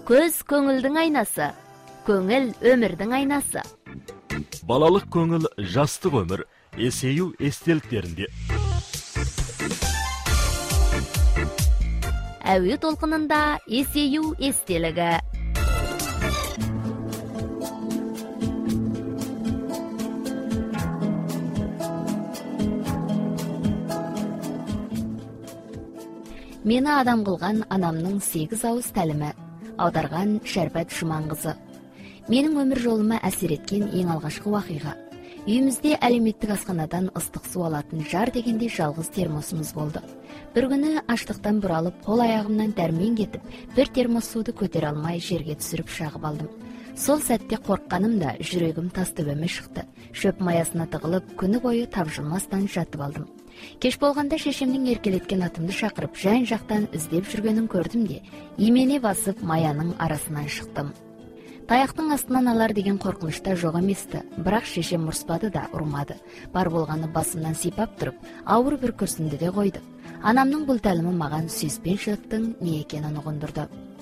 Көз көңілдің айнасы, көңіл өмірдің айнасы. Балалық көңіл жастық өмір, есею естеліктерінде. Әуе толқынында есею естелігі. Мені адам қылған анамның 8 ауыз тәлімі. Аударған Шәрбат Жұманқызы. Менің өмір жолыма әсер еткен ең алғашқы уақиға. Үйімізде әлеуметтік асханадан ыстық су алатын жар дегенде жалғыз термосымыз болды. Бір күні аштықтан бұралып, қол аяғымнан дәрмен кетіп, бір термос суды көтере алмай жерге түсіріп шағып алдым. Сол сәтте қорыққаным да жүрегім тас төбеме шықты. Шөп маясына тығылып, күні бойы тапжылмастан жатып алдым. Кеш болғанда шешемнің еркелеткен атымды шақырып, жан-жақтан іздеп жүргенін көрдім де, имене басып маяның арасынан шықтым. Таяқтың астынан алар деген қорқынышта жоқ еместі, бірақ шешем ұрыспады да ұрмады. Бар болғаны басымнан сипап тұрып, ауыр бір күрсінді де қойды. Анамның бұл тәлімі маған сүйіспеншіліктің не екенін ұғындырды.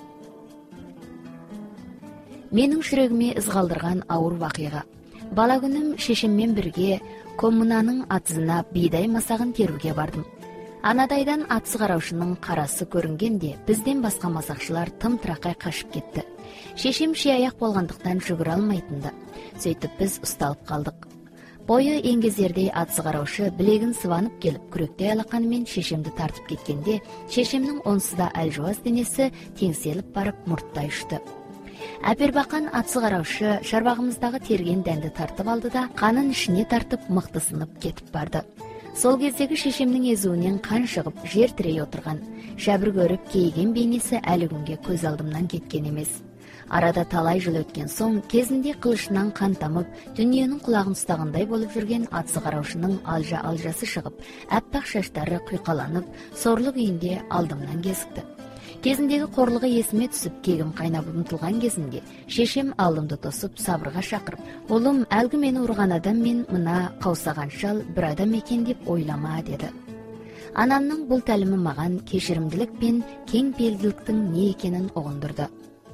Менің жүрегіме із қалдырған ауыр вақиға. Бала күнім шешеммен бірге коммунаның атызына бидай масағын теруге бардым. Анадайдан атыз қараушының қарасы көрінгенде, бізден басқа масақшылар тым-тырақай қашып кетті. Шешем шиаяқ болғандықтан жүгіре алмайтынды. Сөйтіп біз ұсталып қалдық. Бойы еңгезердей атыз қараушы білегін сыванып келіп, күректе алақанымен шешемді тартып кеткенде, шешемнің онсыз да әлжуаз денесі теңселіп барып мұрттай ұшты. Әпербақан атсы қараушы шарбағымыздағы терген дәнді тартып алды да, қанын ішіне тартып мықтысынып кетіп барды. Сол кездегі шешемнің езуінен қан шығып, жер тірей отырған, жәбір көріп кейген бейнесі әлі күнге көз алдымнан кеткен емес. Арада талай жыл өткен соң, кезінде қылышынан қан тамып, дүниенің құлағын ұстағандай болып жүрген атсы қараушының алжасы шығып, әппақ шаштары құйқаланып, сорлы күйінде алдымнан кезікті. Кезіндегі қорлығы есіме түсіп, кегім қайнап ұмтылған кезімде, шешем алдымды тосып, сабырға шақырып, «Олым, әлгі мені ұрған адам мен мына қаусаған шал бір адам екен деп ойлама», деді. Анамның бұл тәлімі маған кешірімділік пен кең пейілділіктің не екенін ұғындырды.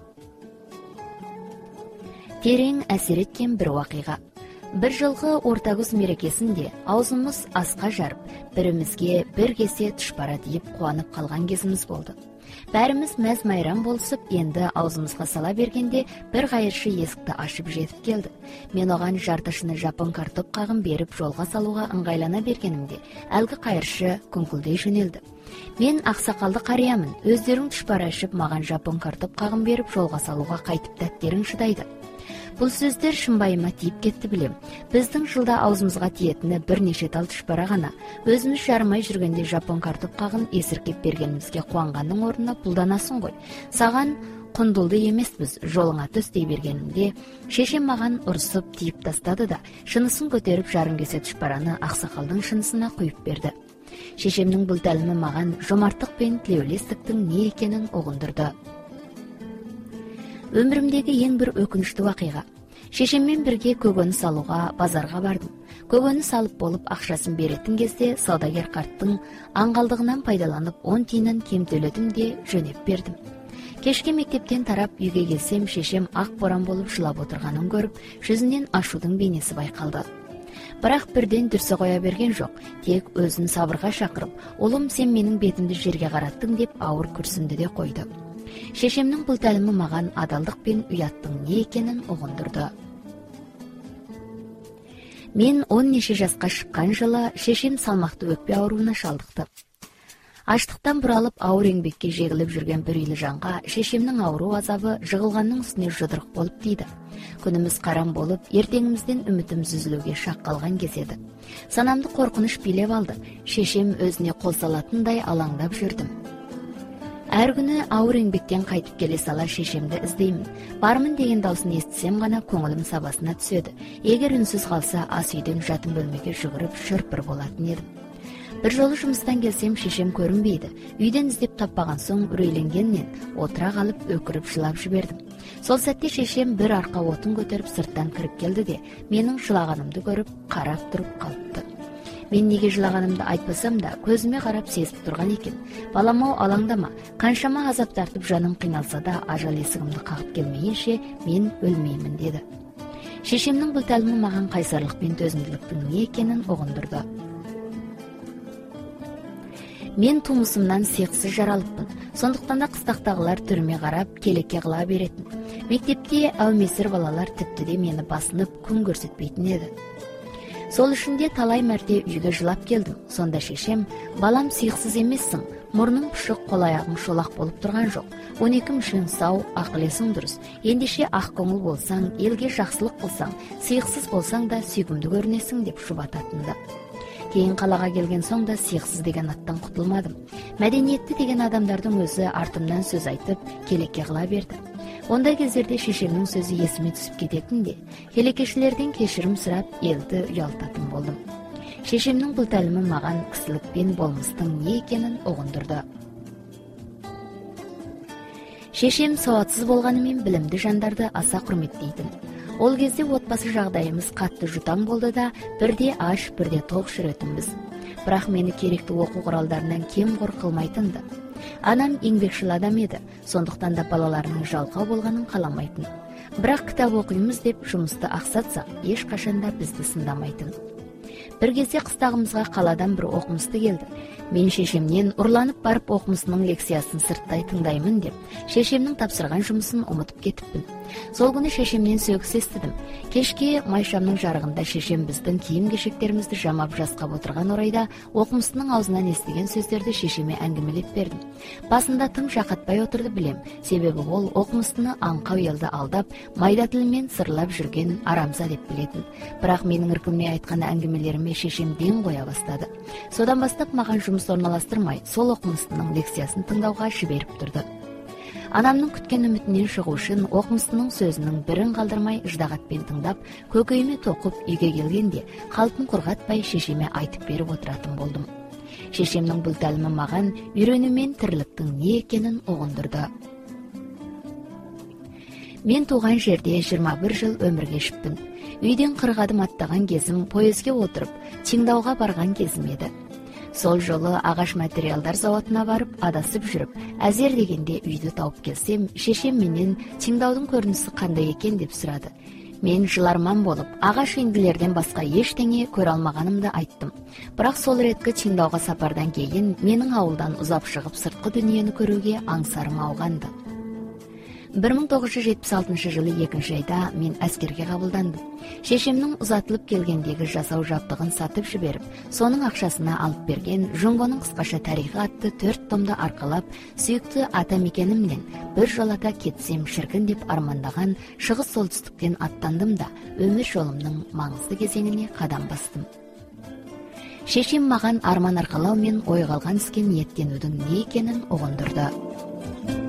Терең әсер еткен бір уақиға. Бір жылғы ортагүз мерекесінде аузымыз асқа жарып, бірімізге бір кесе тұшпара тиіп қуанып қалған кезіміз болды. Бәріміз мәз майрам болысып, енді аузымызға сала бергенде бір қайыршы есікті ашып жетіп келді. Мен оған жартышыны жапон картоп қағым беріп жолға салуға ыңғайлана бергенімде, әлгі қайыршы күңкілдей жөнелді. Мен ақсақалды қариямын, өздерің тұшпара ішіп, маған жапон картоп қағым беріп жолға салуға қайтып тәттерің шыдайды. Бұл сөздер шымбайыма тиіп кетті білем. Біздің жылда аузымызға тиетіні бірнеше тал тұшпара ғана. Өзіміз жармай жүргенде жапон картоп қағын есіркеп бергенімізге қуанғанның орнына пұлданасың ғой. Саған құндылды емеспіз, жолыңа түс дей бергенімде, шешем маған ұрысып тиіп тастады да, шынысын көтеріп жарым кесе тұшпараны ақсақалдың шынысына құйып берді. Шешемнің бұл тәлімі маған жомарттық пен тілеулестіктің не екенін ұғындырды. Өмірімдегі ең бір өкінішті уақиға. Шешеммен бірге көкөніс алуға базарға бардым. Көкөніс алып болып ақшасын беретін кезде саудагер қарттың аңғалдығынан пайдаланып 10 тиынын кем төледім де жөнеп бердім. Кешке мектептен тарап үйге келсем, шешем ақ боран болып жылап отырғанын көріп, жүзінен ашудың бейнесі байқалды. Бірақ бірден дүрсе қоя берген жоқ, тек өзін сабырға шақырып, «Олым, сен менің бетімді жерге қараттың» деп ауыр күрсінді де қойды. Шешемнің бұл тәлімі маған адалдық пен ұяттың не екенін ұғындырды. Мен 10 жасқа шыққан жылы шешем салмақты өкпе ауруына шалдықты. Аштықтан бұралып ауыр еңбекке жегіліп жүрген бір үйлі жанға шешемнің ауру азабы жығылғанның үстіне жұдырық болып тиді. Күніміз қарам болып, ертеңімізден үмітіміз үзілуге шақ қалған кез еді. Санамды қорқыныш билеп алды. Шешем өзіне қол салатындай алаңдап жүрдім. Әр күні ауыр еңбектен қайтып келе сала шешемді іздеймін. Бармын деген даусын естісем ғана көңілім сабасына түседі. Егер үнсіз қалса, ас үйден жатын бөлмеге жүгіріп шүрпір болатын едім. Бір жолы жұмыстан келсем, шешем көрінбейді. Үйден іздеп таппаған соң үрейленгеннен отыра қалып өкіріп жылап жібердім. Сол сәтте шешем бір арқа отын көтеріп сырттан кіріп келді де, менің жылағанымды көріп қарап тұрып қалыпты. Мен неге жылағанымды айтпасам да, көзіме қарап сезіп тұрған екен. Балам-ау, алаңдама, қаншама азап тартып жаным қиналса да, ажал есігімді қағып келмейінше мен өлмеймін деді. Шешемнің бұл тәлімі маған қайсарлық пен төзімділіктің не екенін ұғындырды. Мен тумысымнан сиықсыз жаралыппын. Сондықтан да қыстақтағылар түріме қарап келеке қыла беретін. Мектепте әумесір балалар тіпті де мені басынып күн көрсетпейтін еді. Сол үшін де талай мәрте үйге жылап келдім. Сонда шешем, балам сиықсыз емессің, мұрның пұшық, қол-аяғың шолақ болып тұрған жоқ. 12 мүшең сау, ақыл-есің дұрыс. Ендеше ақ көңіл болсаң, елге жақсылық қылсаң, сиықсыз болсаң да сүйкімді көрінесің деп шұбататынды. Кейін қалаға келген соң да сиықсыз деген аттан құтылмадым. Мәдениетті деген адамдардың өзі артымнан сөз айтып, келеке қыла берді. Ондай кездерде шешемнің сөзі есіме түсіп кететін де, келекешілерден кешірім сұрап, елді ұялтатын болдым. Шешемнің бұл тәлімі маған кісілік пен болмыстың не екенін ұғындырды. Шешем сауатсыз болғанымен білімді жандарды аса құрметтейтін. Ол кезде отбасы жағдайымыз қатты жұтаң болды да, бірде аш, бірде тоқ жүретінбіз. Бірақ мені керекті оқу құралдарынан кем қор қылмайтынды. Анам еңбекшіл адам еді, сондықтан да балаларының жалқау болғанын қаламайтын. Бірақ кітап оқимыз деп жұмысты ақсатсақ, ешқашанда бізді сындамайтын. Бір кезде қыстағымызға қаладан бір оқымысты келді. Мен шешемнен ұрланып барып оқымысының лекциясын сырттай тыңдаймын деп, шешемнің тапсырған жұмысын ұмытып кетіппін. Сол күні шешемнен сөгіс естідім. Кешке майшамның жарығында шешем біздің киім-кешектерімізді жамап жасқап отырған орайда оқымысының аузынан естіген сөздерді шешеме әңгімелеп бердім. Басында тым жақатпай отырды білем, себебі ол оқымыстыны аңқау елді алдап, майда тілмен сырлап жүрген арамза деп білетін. Бірақ менің іркілмей айтқан әңгімелеріме шешем ден қоя бастады. Содан бастап маған жұмыс орналастырмай, сол оқымыстының лекциясын тыңдауға жіберіп тұрды. Анамның күткен үмітінен шығу үшін оқымыстының сөзінің бірін қалдырмай ыждағатпен тыңдап, көкейіме тоқып үйге келгенде қалпын құрғатпай шешеме айтып беріп отыратын болдым. Шешемнің бұл тәлімі маған үйренумен тірліктің не екенін ұғындырды. Мен туған жерде 21 жыл өмір кешіппін. Үйден 40 адым аттаған кезім пойызге отырып, Теңдауға барған кезім еді. Сол жолы ағаш материалдар зауытына барып, адасып жүріп, әзер дегенде үйді тауып келсем, шешем менен Теңдаудың көрінісі қандай екен деп сұрады. Мен жыларман болып, ағаш үйінділерден басқа ештеңе көре алмағанымды айттым. Бірақ сол реткі Теңдауға сапардан кейін менің ауылдан ұзап шығып сыртқы дүниені көруге аңсарым ауғанды. 1976 жылы 2 айда мен әскерге қабылдандым. Шешемнің ұзатылып келгендегі жасау жабдығын сатып жіберіп, соның ақшасына алып берген Жұңғоның қысқаша тарихы атты 4 томды арқалап, сүйікті атамекенімнен бір жолата кетсем шіркін деп армандаған шығыс солтүстіктен аттандым да, өмір жолымның маңызды кезеңіне қадам бастым. Шешем маған арман арқалау мен ойға алған іске ниеттенудің не екенін ұғындырды.